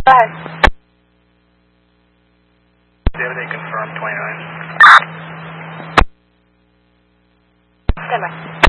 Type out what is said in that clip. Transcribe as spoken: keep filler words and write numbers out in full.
Go ahead. David, they confirmed twenty-nine. Stand by.